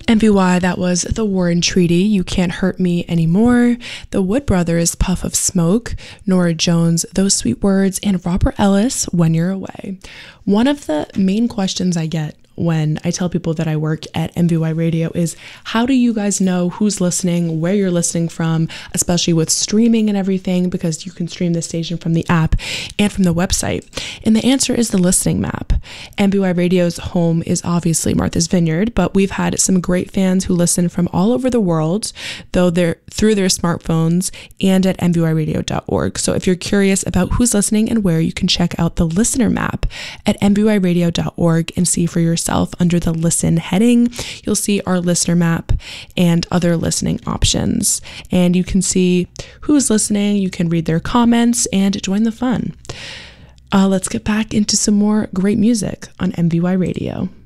MBY, that was The Warren Treaty, You Can't Hurt Me Anymore, The Wood Brothers, Puff of Smoke, Norah Jones, Those Sweet Words, and Robert Ellis, When You're Away. One of the main questions I get when I tell people that I work at MBY Radio is, how do you guys know who's listening, where you're listening from, especially with streaming and everything, because you can stream the station from the app and from the website? And the answer is the listening map. MBY Radio's home is obviously Martha's Vineyard, but we've had some great fans who listen from all over the world, though they're through their smartphones and at mbyradio.org. So if you're curious about who's listening and where, you can check out the listener map at mbyradio.org and see for yourself. Under the listen heading, you'll see our listener map and other listening options, and you can see who's listening, you can read their comments and join the fun. Let's get back into some more great music on MBY Radio.